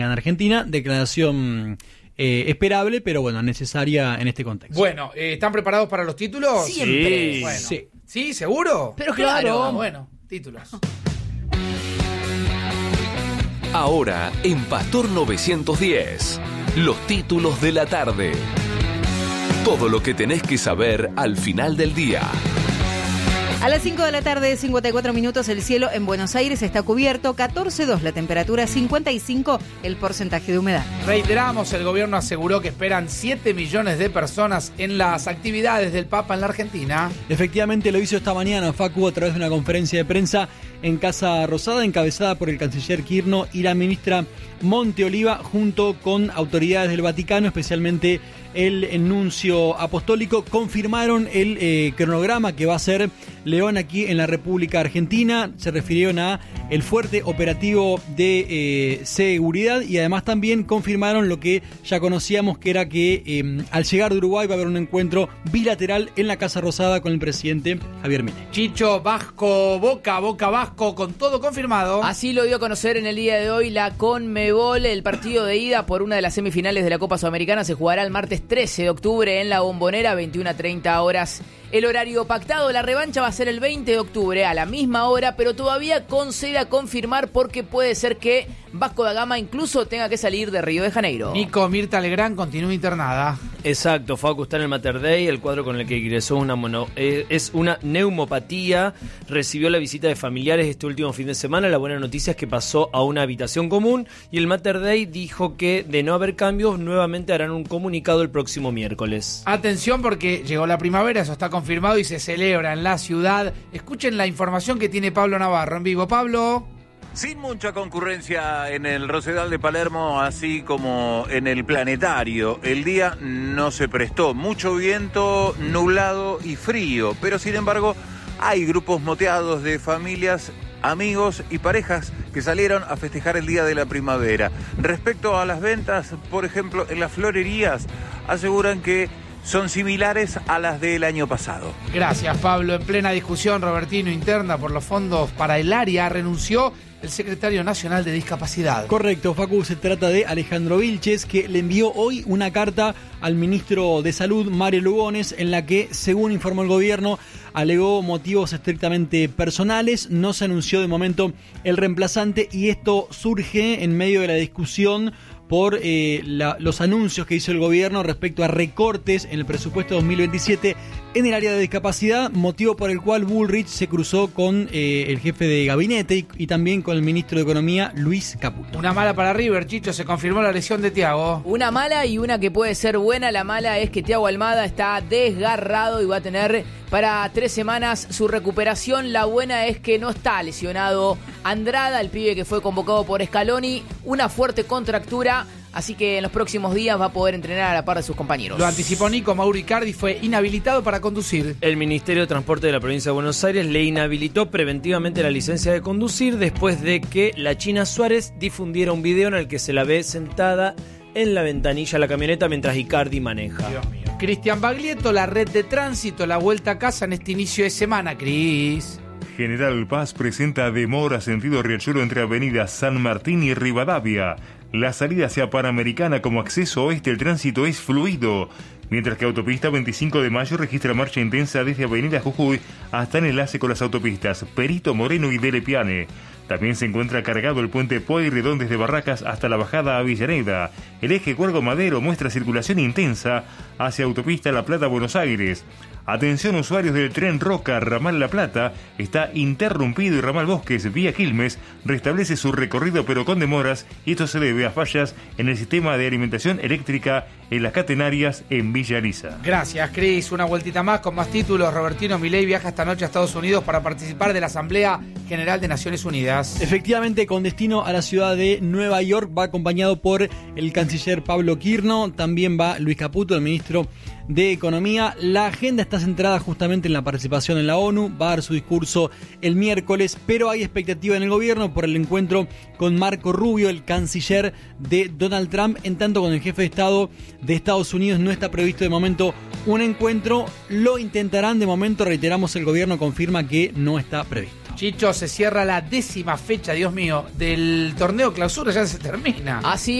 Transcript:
en Argentina, declaración esperable, pero bueno, necesaria en este contexto. Bueno, ¿están preparados para los títulos? Siempre. Bueno. Sí. ¿Sí? ¿Seguro? Pero claro. Bueno, títulos. Ahora, en Pastor 910, los títulos de la tarde. Todo lo que tenés que saber al final del día. A las 5 de la tarde, 54 minutos, el cielo en Buenos Aires está cubierto, 14,2 la temperatura, 55 el porcentaje de humedad. Reiteramos, el gobierno aseguró que esperan 7 millones de personas en las actividades del Papa en la Argentina. Efectivamente lo hizo esta mañana Facu a través de una conferencia de prensa en Casa Rosada, encabezada por el canciller Quirno y la ministra Monteoliva, junto con autoridades del Vaticano, especialmente el nuncio apostólico. Confirmaron el cronograma que va a ser León aquí en la República Argentina. Se refirieron a el fuerte operativo de seguridad y además también confirmaron lo que ya conocíamos, que era que al llegar de Uruguay va a haber un encuentro bilateral en la Casa Rosada con el presidente Javier Milei. Chicho, Vasco, Boca Vasco, con todo confirmado. Así lo dio a conocer en el día de hoy la Conmebol. El partido de ida por una de las semifinales de la Copa Sudamericana se jugará el martes 13 de octubre en la Bombonera, 21:30 horas. El horario pactado, la revancha va a ser el 20 de octubre a la misma hora, pero todavía con sede a confirmar porque puede ser que Vasco da Gama incluso tenga que salir de Río de Janeiro. Nico, Mirta Legrand continúa internada. Exacto, Facu está en el Mater Dei, el cuadro con el que ingresó es una neumopatía, recibió la visita de familiares este último fin de semana. La buena noticia es que pasó a una habitación común y el Mater Dei dijo que de no haber cambios nuevamente harán un comunicado el próximo miércoles. Atención porque llegó la primavera, eso está confirmado y se celebra en la ciudad. Escuchen la información que tiene Pablo Navarro en vivo. Pablo. Sin mucha concurrencia en el Rosedal de Palermo, así como en el Planetario. El día no se prestó. Mucho viento, nublado y frío. Pero sin embargo, hay grupos moteados de familias, amigos y parejas que salieron a festejar el Día de la Primavera. Respecto a las ventas, por ejemplo, en las florerías, aseguran que son similares a las del año pasado. Gracias, Pablo. En plena discusión, Robertino, interna por los fondos para el área, renunció el secretario nacional de discapacidad. Correcto, Facu, se trata de Alejandro Vilches, que le envió hoy una carta al ministro de Salud, Mario Lugones, en la que, según informó el gobierno, alegó motivos estrictamente personales. No se anunció de momento el reemplazante y esto surge en medio de la discusión por los anuncios que hizo el gobierno respecto a recortes en el presupuesto 2027 en el área de discapacidad, motivo por el cual Bullrich se cruzó con el jefe de gabinete y también con el ministro de Economía, Luis Caputo. Una mala para River, Chicho, se confirmó la lesión de Thiago. Una mala y una que puede ser buena. La mala es que Thiago Almada está desgarrado y va a tener para 3 semanas su recuperación. La buena es que no está lesionado Andrada, el pibe que fue convocado por Scaloni, una fuerte contractura, así que en los próximos días va a poder entrenar a la par de sus compañeros. Lo anticipó Nico, Mauro Icardi fue inhabilitado para conducir. El Ministerio de Transporte de la Provincia de Buenos Aires le inhabilitó preventivamente la licencia de conducir después de que la China Suárez difundiera un video en el que se la ve sentada en la ventanilla de la camioneta mientras Icardi maneja. Dios mío. Cristian Baglietto, la red de tránsito, la vuelta a casa en este inicio de semana, Cris. General Paz presenta demora sentido Riachuelo entre Avenida San Martín y Rivadavia. La salida hacia Panamericana como acceso oeste, el tránsito es fluido. Mientras que Autopista 25 de Mayo registra marcha intensa desde Avenida Jujuy hasta el enlace con las autopistas Perito Moreno y Dele Piane. También se encuentra cargado el puente Pueyrredón desde Barracas hasta la bajada a Avellaneda. El eje Cuervo Madero muestra circulación intensa hacia Autopista La Plata-Buenos Aires. Atención usuarios del tren Roca, ramal La Plata, está interrumpido y ramal Bosques, vía Quilmes, restablece su recorrido pero con demoras y esto se debe a fallas en el sistema de alimentación eléctrica en las catenarias en Villa Elisa. Gracias, Cris. Una vueltita más con más títulos. Robertino Milei viaja esta noche a Estados Unidos para participar de la Asamblea General de Naciones Unidas. Efectivamente, con destino a la ciudad de Nueva York, va acompañado por el canciller canciller Pablo Quirno, también va Luis Caputo, el ministro de Economía. La agenda está centrada justamente en la participación en la ONU, va a dar su discurso el miércoles, pero hay expectativa en el gobierno por el encuentro con Marco Rubio, el canciller de Donald Trump, en tanto con el jefe de Estado de Estados Unidos no está previsto de momento un encuentro, lo intentarán de momento, reiteramos, el gobierno confirma que no está previsto. Chicho, se cierra la 10ª fecha, Dios mío, del torneo clausura, ya se termina. Así